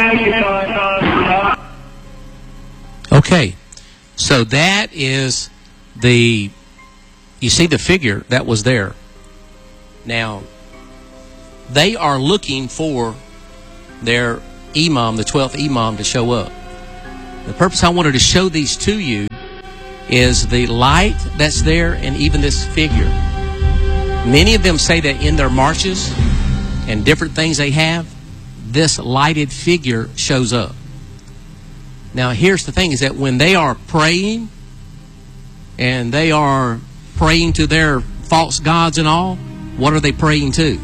Okay, so that is you see the figure that was there. Now, they are looking for their imam, the 12th imam, to show up. The purpose I wanted to show these to you is the light that's there and even this figure. Many of them say that in their marches and different things they have, this lighted figure shows up. Now, here's the thing, is that when they are praying, and they are praying to their false gods and all, what are they praying to?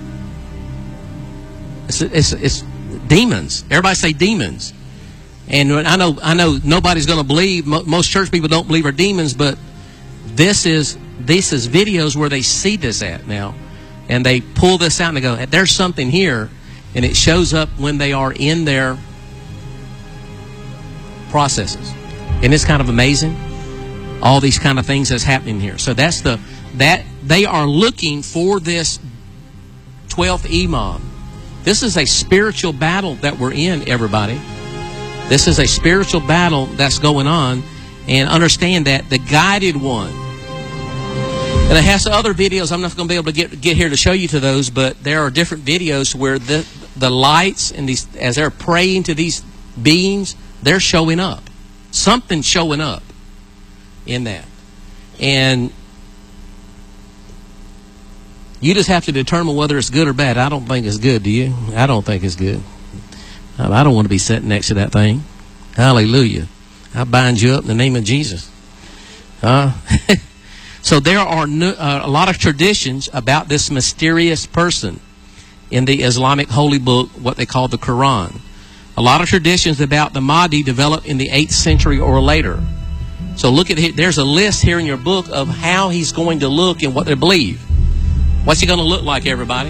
It's demons. Everybody say demons. And I know nobody's going to believe, most church people don't believe are demons, but this is videos where they see this at now. And they pull this out and they go, there's something here. And it shows up when they are in their processes. And it's kind of amazing, all these kind of things that's happening here. So that they are looking for this 12th imam. This is a spiritual battle that we're in, everybody. This is a spiritual battle that's going on. And understand that the guided one, and it has other videos. I'm not going to be able to get here to show you to those, but there are different videos where the lights and these, as they're praying to these beings, they're showing up. Something's showing up in that. And you just have to determine whether it's good or bad. I don't think it's good, do you? I don't think it's good. I don't want to be sitting next to that thing. Hallelujah. I bind you up in the name of Jesus. So there are a lot of traditions about this mysterious person in the Islamic holy book, what they call the Quran. A lot of traditions about the Mahdi developed in the 8th century or later. So look at it. There's a list here in your book of how he's going to look and what they believe. What's he going to look like, everybody?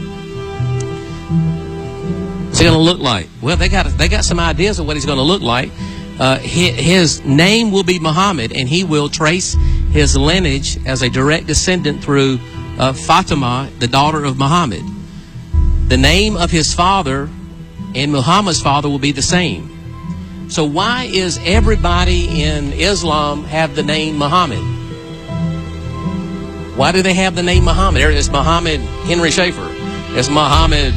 What's he going to look like? Well, they got some ideas of what he's going to look like. His name will be Muhammad, and he will trace his lineage as a direct descendant through Fatima, the daughter of Muhammad. The name of his father and Muhammad's father will be the same. So why is everybody in Islam have the name Muhammad? Why do they have the name Muhammad? It's Muhammad Henry Schaefer. It's Muhammad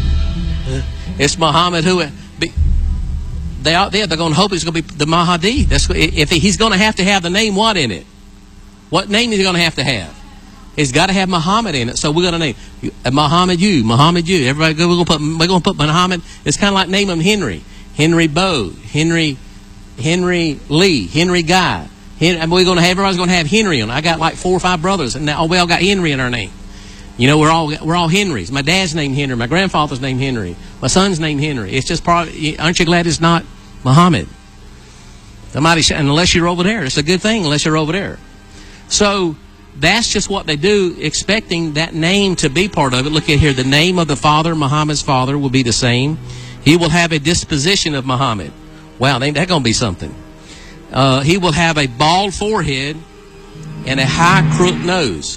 who? They're going to hope it's going to be the Mahdi. If he's going to have the name what in it? What name is he going to have? He's got to have Muhammad in it. So we're going to name Muhammad you. Everybody, we're going to put Muhammad. It's kind of like name him Henry. Henry Bo. Henry Lee. Henry Guy. And everybody's going to have Henry on. I got like 4 or 5 brothers, and now we all got Henry in our name. You know, we're all Henrys. My dad's named Henry. My grandfather's named Henry. My son's named Henry. It's just probably, aren't you glad it's not Muhammad? Unless you're over there. It's a good thing unless you're over there. So that's just what they do, expecting that name to be part of it. Look at here. The name of the father, Muhammad's father, will be the same. He will have a disposition of Muhammad. Wow, ain't that going to be something? He will have a bald forehead and a high crooked nose.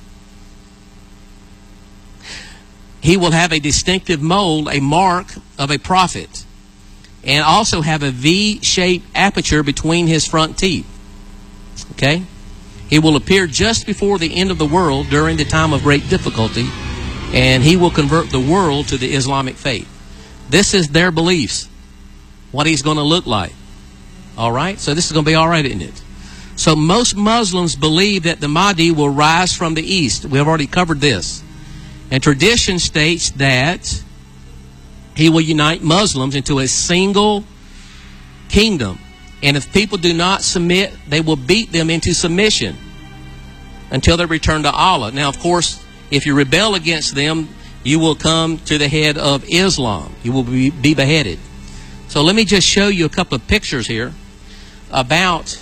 He will have a distinctive mold, a mark of a prophet, and also have a V-shaped aperture between his front teeth. Okay? He will appear just before the end of the world during the time of great difficulty, and he will convert the world to the Islamic faith. This is their beliefs, what he's going to look like. All right? So this is going to be all right, isn't it? So most Muslims believe that the Mahdi will rise from the east. We have already covered this. And tradition states that he will unite Muslims into a single kingdom. And if people do not submit, they will beat them into submission until they return to Allah. Now, of course, if you rebel against them, you will come to the head of Islam. You will be beheaded. So let me just show you a couple of pictures here about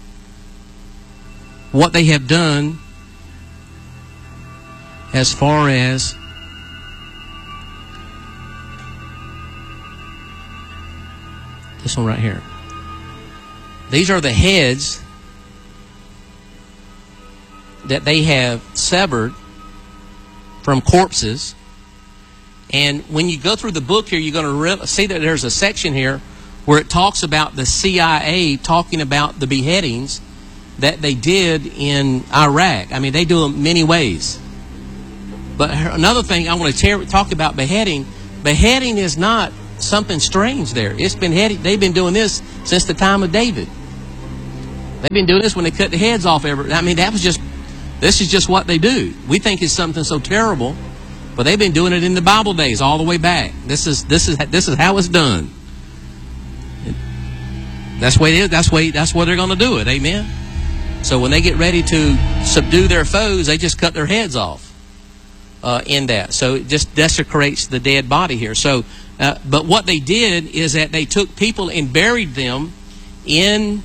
what they have done as far as this one right here. These are the heads that they have severed from corpses And when you go through the book here, you're going to see that there's a section here where it talks about the CIA talking about the beheadings that they did in Iraq. I mean, they do them many ways. But another thing I want to talk about beheading. Beheading is not something strange there. It's been they've been doing this since the time of David. They've been doing this when they cut the heads off this is just what they do. We think it's something so terrible, but they've been doing it in the Bible days all the way back. This is how it's done. That's the way it is. That's where they're going to do it. Amen. So when they get ready to subdue their foes, they just cut their heads off in that. So it just desecrates the dead body here. So, but what they did is that they took people and buried them in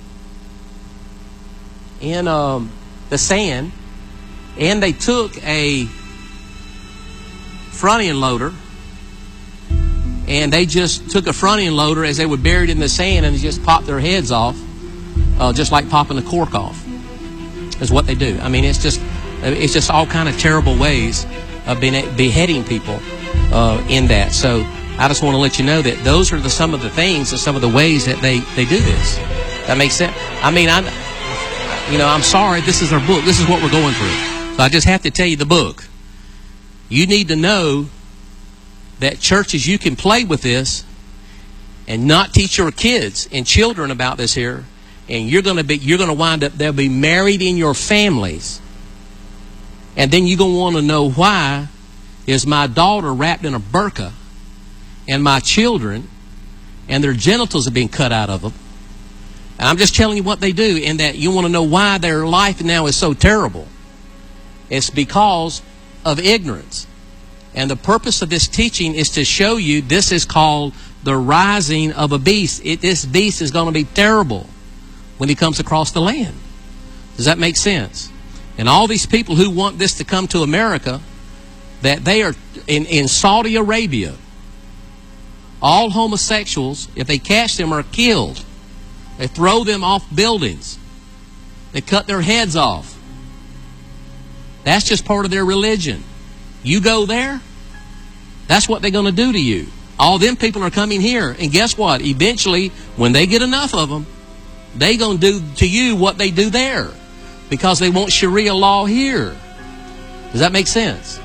the sand, and they took a front end loader, and they just took a front end loader as they were buried in the sand, and they just popped their heads off, just like popping a cork off. Is what they do. I mean, it's just all kind of terrible ways of beheading people in that. So I just want to let you know that those are some of the things and some of the ways that they do this. That makes sense. I mean, I'm sorry. This is our book. This is what we're going through. So I just have to tell you the book. You need to know that churches, you can play with this and not teach your kids and children about this here, and you're going to wind up, they'll be married in your families, and then you're going to want to know, why is my daughter wrapped in a burqa and my children and their genitals have been cut out of them? And I'm just telling you what they do, and that you want to know why their life now is so terrible. It's because of ignorance. And the purpose of this teaching is to show you this is called the rising of a beast. This beast is going to be terrible when he comes across the land. Does that make sense? And all these people who want this to come to America, that they are in Saudi Arabia, all homosexuals, if they catch them, are killed. They throw them off buildings. They cut their heads off. That's just part of their religion. You go there, that's what they're going to do to you. All them people are coming here. And guess what? Eventually, when they get enough of them, they're going to do to you what they do there. Because they want Sharia law here. Does that make sense?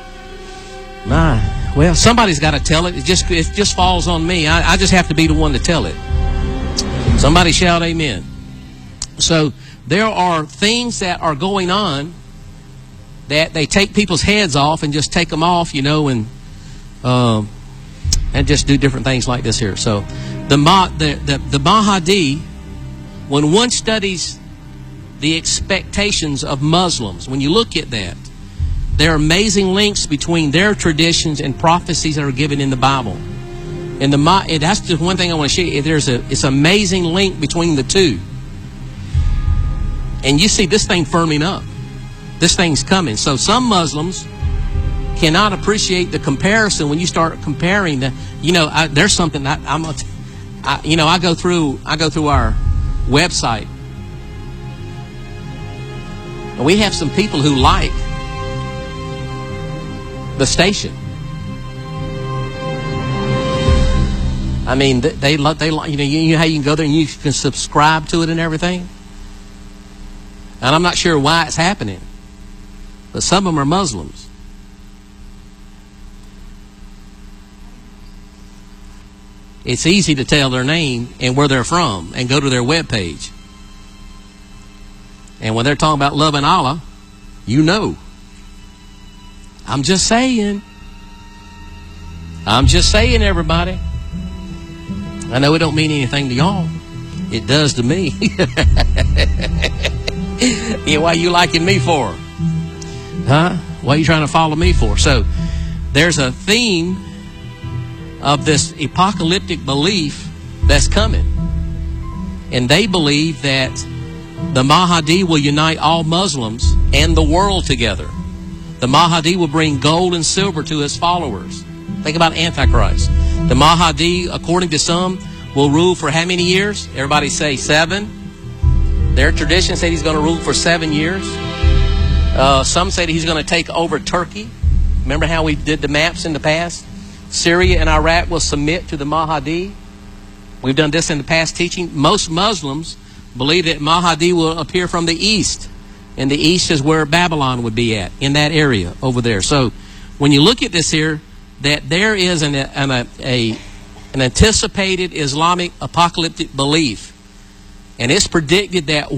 Well, somebody's got to tell it. It just falls on me. I just have to be the one to tell it. Somebody shout amen. So there are things that are going on that they take people's heads off and just take them off, and just do different things like this here. So the Mahdi, when one studies the expectations of Muslims, when you look at that, there are amazing links between their traditions and prophecies that are given in the Bible. And that's just one thing I want to show you. It's an amazing link between the two. And you see this thing firming up. This thing's coming. So some Muslims cannot appreciate the comparison when you start comparing there's something I go through our website, and we have some people who like the station. I mean, they like, you know how you can go there and you can subscribe to it and everything. And I'm not sure why it's happening, but some of them are Muslims. It's easy to tell their name and where they're from and go to their webpage. And when they're talking about loving Allah, I'm just saying. Everybody. I know it don't mean anything to y'all. It does to me. Yeah, why you liking me for? Huh? What are you trying to follow me for? So there's a theme of this apocalyptic belief that's coming. And they believe that the Mahdi will unite all Muslims and the world together. The Mahdi will bring gold and silver to his followers. Think about Antichrist. The Mahdi, according to some, will rule for how many years? Everybody say 7. Their tradition said he's going to rule for 7 years. Some say that he's going to take over Turkey, Remember how we did the maps in the past? Syria and Iraq will submit to the Mahdi. We've done this in the past teaching. Most Muslims believe that Mahdi will appear from the east. And the east is where Babylon would be at, in that area over there. So when you look at this here, that there is an anticipated Islamic apocalyptic belief. And it's predicted that